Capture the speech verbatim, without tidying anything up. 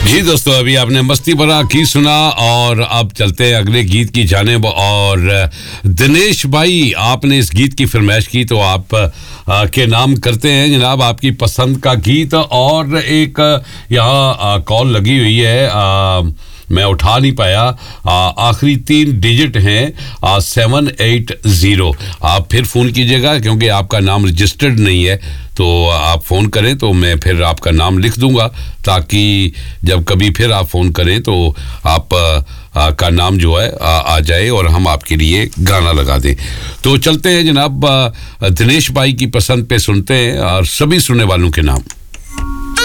जी दोस्तों, अभी आपने मस्ती भरा गीत सुना और अब चलते हैं अगले गीत की जानिब। और दिनेश भाई, आपने इस गीत की फरमाइश की तो आप आ, के नाम करते हैं जनाब आपकी पसंद का गीत। और एक यहाँ कॉल लगी हुई है, आ, मैं उठा नहीं पाया, आखिरी तीन डिजिट हैं सेवन एट ज़ीरो। आप फिर फ़ोन कीजिएगा क्योंकि आपका नाम रजिस्टर्ड नहीं है, तो आप फ़ोन करें तो मैं फिर आपका नाम लिख दूंगा, ताकि जब कभी फिर आप फ़ोन करें तो आप आ, का नाम जो है आ, आ जाए और हम आपके लिए गाना लगा दें। तो चलते हैं जनाब, दिनेश भाई की पसंद पे सुनते हैं और सभी सुनने वालों के नाम।